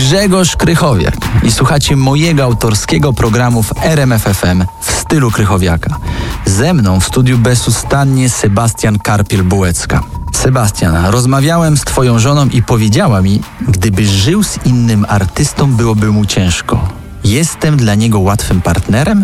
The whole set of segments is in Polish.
Grzegorz Krychowiak i słuchacie mojego autorskiego programu w RMF FM w stylu Krychowiaka. Ze mną w studiu bezustannie Sebastian Karpiel-Bułecka. Sebastian, rozmawiałem z twoją żoną i powiedziała mi, gdybyś żył z innym artystą, byłoby mu ciężko. Jestem dla niego łatwym partnerem?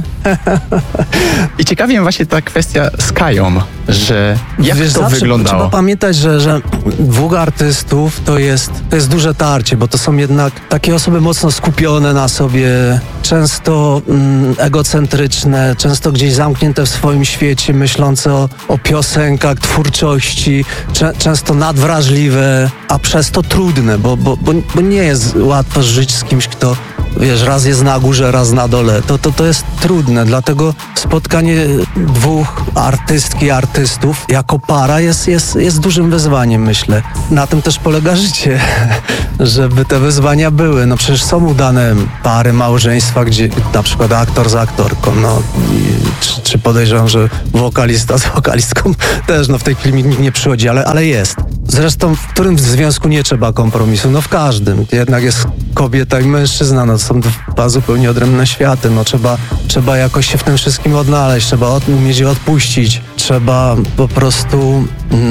I ciekawi mnie właśnie ta kwestia z Kają, że jak to wyglądało? Trzeba pamiętać, że dwóch artystów to jest duże tarcie, bo to są jednak takie osoby mocno skupione na sobie, często egocentryczne, często gdzieś zamknięte w swoim świecie, myślące o piosenkach, twórczości, często nadwrażliwe, a przez to trudne, bo nie jest łatwo żyć z kimś, kto, wiesz, raz jest na górze, raz na dole. To jest trudne, dlatego spotkanie dwóch artystki, artystów jako para jest dużym wyzwaniem, myślę. Na tym też polega życie, żeby te wyzwania były. No przecież są udane pary, małżeństwa, gdzie na przykład aktor z aktorką, czy podejrzewam, że wokalista z wokalistką też, w tej chwili nikt nie przychodzi, ale jest. Zresztą w którym związku nie trzeba kompromisu? No w każdym. Jednak jest kobieta i mężczyzna, to są dwa zupełnie odrębne światy. Trzeba jakoś się w tym wszystkim odnaleźć, trzeba umieć odpuścić, trzeba po prostu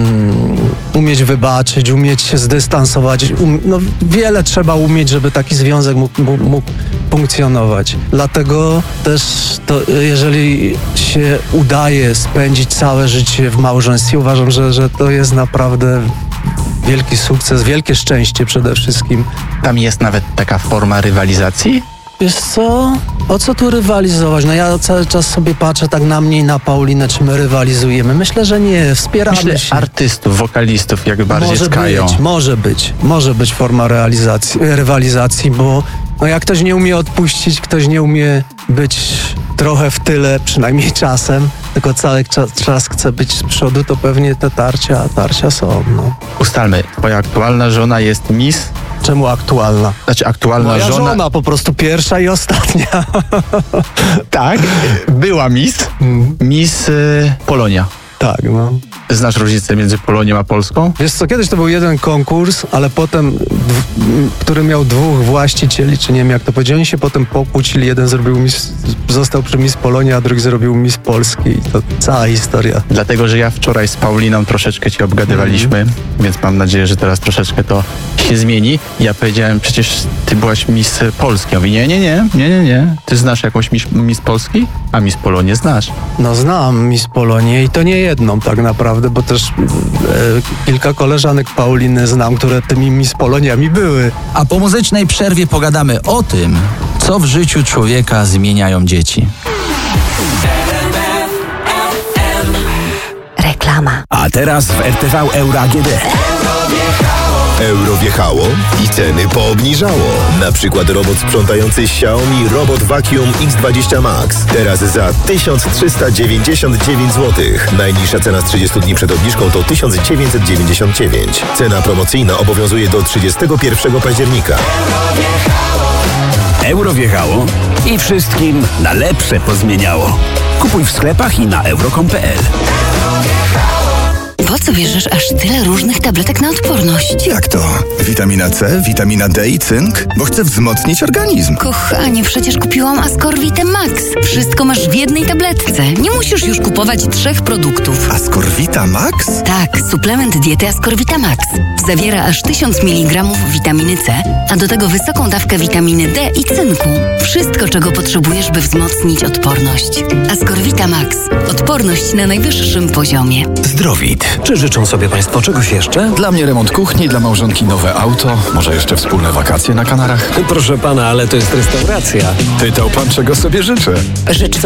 umieć wybaczyć, umieć się zdystansować. Wiele trzeba umieć, żeby taki związek mógł funkcjonować. Dlatego też jeżeli się udaje spędzić całe życie w małżeństwie, uważam, że to jest naprawdę wielki sukces, wielkie szczęście przede wszystkim. Tam jest nawet taka forma rywalizacji? Wiesz co? O co tu rywalizować? Ja cały czas sobie patrzę tak na mnie i na Paulinę, czy my rywalizujemy. Myślę, że nie, wspieramy się. Artystów, wokalistów, jak bardziej z Kają. Może być forma rywalizacji, bo jak ktoś nie umie odpuścić, ktoś nie umie być trochę w tyle, przynajmniej czasem, tylko cały czas chce być z przodu, to pewnie te tarcia są. Ustalmy, twoja aktualna żona jest Miss? Czemu aktualna? Znaczy aktualna Moja żona po prostu pierwsza i ostatnia. Tak, była Miss. Miss Polonia. Tak, Znasz różnicę między Polonią a Polską? Wiesz co, kiedyś to był jeden konkurs, ale potem, który miał dwóch właścicieli, czy nie wiem jak to powiedzieć, oni się potem pokłócili, jeden został przy Miss Polonia, a drugi zrobił Miss Polski i to cała historia. Dlatego, że ja wczoraj z Pauliną troszeczkę cię obgadywaliśmy, więc mam nadzieję, że teraz troszeczkę to się zmieni. Ja powiedziałem, przecież ty byłaś Miss Polski. Ja mówię, nie. Ty znasz jakąś Miss Polski? A Miss Polonię znasz? Znam Miss Polonię i to nie jedną tak naprawdę, bo też kilka koleżanek Pauliny znam, które tymi Miss Poloniami były. A po muzycznej przerwie pogadamy o tym, co w życiu człowieka zmieniają dzieci. Reklama. A teraz w RTV Euro AGD. Euro wjechało i ceny poobniżało. Na przykład robot sprzątający Xiaomi Robot Vacuum X20 Max. Teraz za 1399 zł. Najniższa cena z 30 dni przed obniżką to 1999. Cena promocyjna obowiązuje do 31 października. Euro wjechało i wszystkim na lepsze pozmieniało. Kupuj w sklepach i na euro.com.pl. Po co bierzesz aż tyle różnych tabletek na odporność? Jak to? Witamina C, witamina D i cynk? Bo chcę wzmocnić organizm. Kochanie, przecież kupiłam Ascorvitę Max. Wszystko masz w jednej tabletce. Nie musisz już kupować 3 produktów. Ascorvita Max? Tak, suplement diety Ascorvita Max. Zawiera aż 1000 mg witaminy C, a do tego wysoką dawkę witaminy D i cynku. Wszystko, czego potrzebujesz, by wzmocnić odporność. Ascorvita Max. Odporność na najwyższym poziomie. Zdrowit. Czy życzą sobie Państwo czegoś jeszcze? Dla mnie remont kuchni, dla małżonki nowe auto, może jeszcze wspólne wakacje na Kanarach. Proszę pana, ale to jest restauracja. Pytał pan, czego sobie życzę. Życz